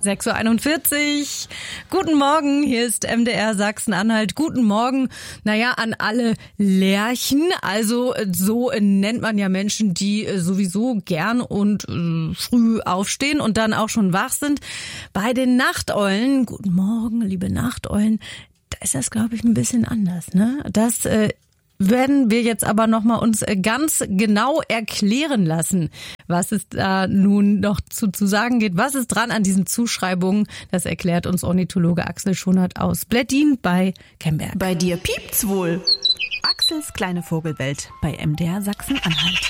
6:41 Uhr. Guten Morgen, hier ist MDR Sachsen-Anhalt. Guten Morgen, an alle Lerchen. Also so nennt man ja Menschen, die sowieso gern und früh aufstehen und dann auch schon wach sind. Bei den Nachteulen, guten Morgen, liebe Nachteulen, da ist das, glaube ich, ein bisschen anders, ne? Das werden wir jetzt aber nochmal uns ganz genau erklären lassen, was es da nun noch zu sagen geht. Was ist dran an diesen Zuschreibungen? Das erklärt uns Ornithologe Axel Schonert aus Plättien bei Kemberg. Bei dir piept's wohl. Axels kleine Vogelwelt bei MDR Sachsen-Anhalt.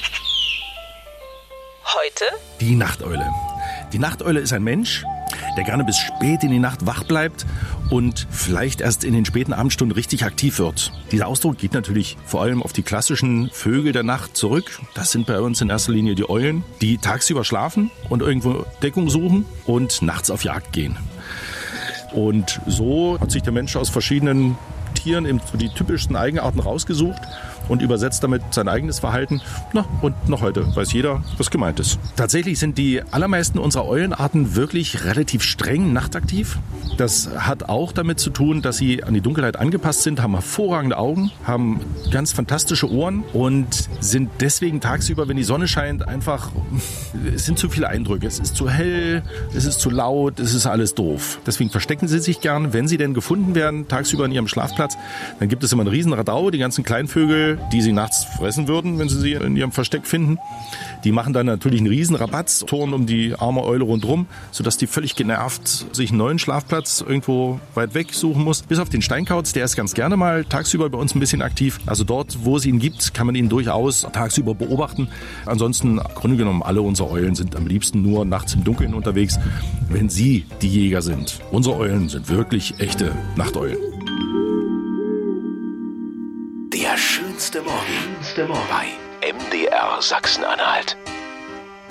Heute? Die Nachteule. Die Nachteule ist ein Mensch, der gerne bis spät in die Nacht wach bleibt und vielleicht erst in den späten Abendstunden richtig aktiv wird. Dieser Ausdruck geht natürlich vor allem auf die klassischen Vögel der Nacht zurück. Das sind bei uns in erster Linie die Eulen, die tagsüber schlafen und irgendwo Deckung suchen und nachts auf Jagd gehen. Und so hat sich der Mensch aus verschiedenen Tieren eben die typischsten Eigenarten rausgesucht und übersetzt damit sein eigenes Verhalten. Und noch heute weiß jeder, was gemeint ist. Tatsächlich sind die allermeisten unserer Eulenarten wirklich relativ streng nachtaktiv. Das hat auch damit zu tun, dass sie an die Dunkelheit angepasst sind, haben hervorragende Augen, haben ganz fantastische Ohren und sind deswegen tagsüber, wenn die Sonne scheint, es sind zu viele Eindrücke. Es ist zu hell, es ist zu laut, es ist alles doof. Deswegen verstecken sie sich gern. Wenn sie denn gefunden werden, tagsüber in ihrem Schlafplatz, dann gibt es immer einen riesen Radau. Die ganzen Kleinvögel, die sie nachts fressen würden, wenn sie in ihrem Versteck finden, die machen dann natürlich einen riesen Rabatz, turnen um die arme Eule rundherum, sodass die völlig genervt sich einen neuen Schlafplatz irgendwo weit weg suchen muss. Bis auf den Steinkauz, der ist ganz gerne mal tagsüber bei uns ein bisschen aktiv. Also dort, wo es ihn gibt, kann man ihn durchaus tagsüber beobachten. Ansonsten, im Grunde genommen, alle unsere Eulen sind am liebsten nur nachts im Dunkeln unterwegs, wenn sie die Jäger sind. Unsere Eulen sind wirklich echte Nachteulen. Der schönste Morgen bei MDR Sachsen-Anhalt.